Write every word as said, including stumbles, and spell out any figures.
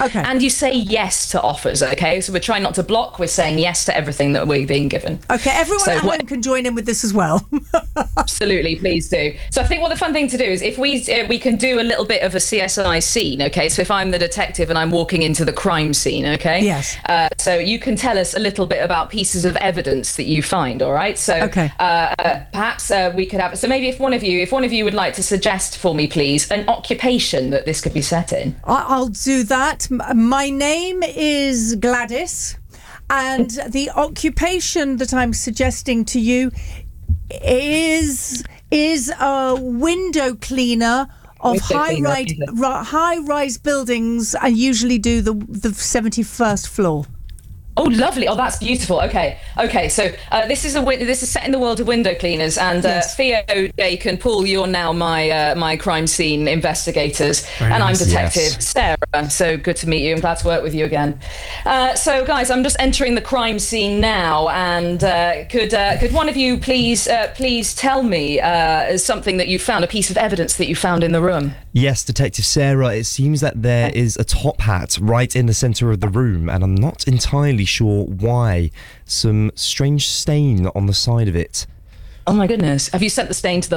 Okay. And you say yes to offers, okay? So we're trying not to block, we're saying yes to everything that we're being given. Okay, everyone So at home what- can join in with this as well. Absolutely, please do. So I think what the fun thing to do is if we uh, we can do a little bit of a C S I scene, okay? So if I'm the detective and I'm walking into the crime scene, okay? Yes. Uh, so you can tell us a little bit about pieces of evidence that you find, all right? So Okay. uh, uh, perhaps uh, we could have, so maybe if one of you, if one of you would like to suggest for me, please, an occupation that this could be set in. I- I'll do that. M- My name is Gladys, and the occupation that I'm suggesting to you is is a window cleaner of Window high cleaner, rise amazing. high rise buildings. I usually do the the seventy-first floor. Oh, lovely. Oh, that's beautiful. Okay. Okay. So uh, this is a win- this is set in the world of window cleaners, and uh, Yes. Theo, Jake, and Paul, you're now my uh, my crime scene investigators, Very and nice, I'm Detective yes. Sarah. So good to meet you. I'm glad to work with you again. Uh, so, guys, I'm just entering the crime scene now, and uh, could uh, could one of you please uh, please tell me uh, something that you found, a piece of evidence that you found in the room? Yes, Detective Sarah, it seems that there is a top hat right in the centre of the room, and I'm not entirely sure why. Some strange stain on the side of it. Oh my goodness! Have you sent the stain to the